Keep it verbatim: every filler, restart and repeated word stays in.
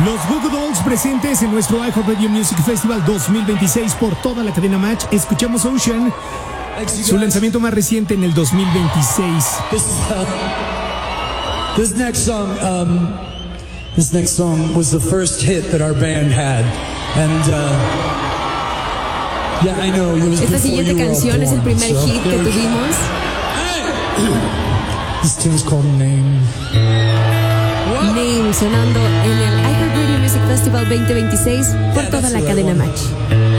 Los Goo Goo Dolls presentes en nuestro iHeartRadio Music Festival dos mil veintiséis por toda la cadena Match. Escuchamos Ocean, su lanzamiento más reciente en el dos mil veintiséis. This, uh, this next song, um, this next song was the first hit that our band had, and uh, yeah, I know. It was Esta before siguiente you were all canción born, es el primer so hit que there we go. tuvimos. This tune's called Name. Name sonando en el iHeartRadio Music Festival veinte veintiséis por Yeah, toda that's la what I cadena wanted. Match.